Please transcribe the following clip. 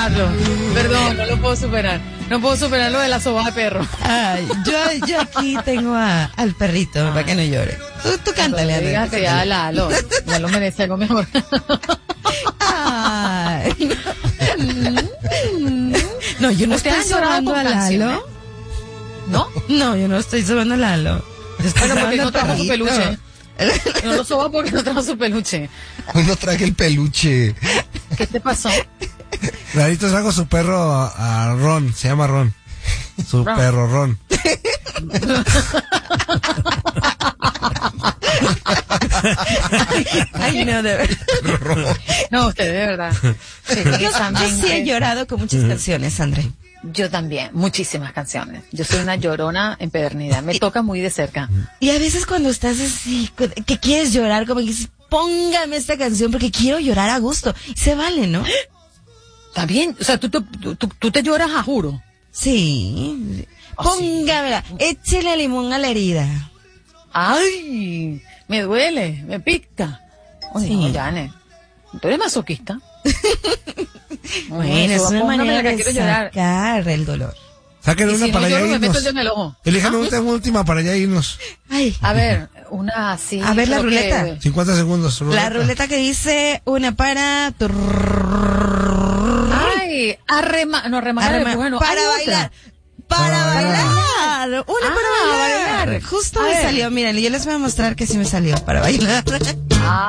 superarlo. Perdón, no lo puedo superar. No puedo superar lo de la soba de perro. Ay, yo aquí tengo al perrito para que no llore. Tú cántale, Andrés. Fíjate, ya Lalo merece algo mejor. Ay. No, yo no estoy sobando a Lalo. ¿No? No, yo no estoy sobando a Lalo. Bueno, porque no trajo su peluche. No lo soba porque no trajo su peluche. Hoy no traje el peluche. ¿Qué te pasó? Clarito trajo su perro a Ron, se llama Ron. Su perro Ron. Ay, no, de verdad. No, usted de verdad. Yo sí he llorado con muchas canciones, André. Yo también, muchísimas canciones. Yo soy una llorona empedernida. Me toca muy de cerca. Y a veces cuando estás así, que quieres llorar, como que dices, póngame esta canción porque quiero llorar a gusto. Se vale, ¿no? Está bien. O sea, tú te lloras a juro. Sí. Póngamela. Échele limón a la herida. Ay, me duele, me pica. Oye, Sí. no, Janet, ¿tú eres masoquista? Bueno, es una póngame manera la que de quiero llorar. sacar el dolor. Saquen Y una si para no ya lloro, me meto irnos. el dedo en el ojo. Elijan una última para ya irnos. Ay. A ver, una así. A ver la creo que- ruleta. 50 segundos. La ruleta que dice una para... Ay, bueno, para hay bailar. otra. Para bailar. Una para bailar. bailar. Justo A me ver. salió. Miren, yo les voy a mostrar que sí me salió para bailar.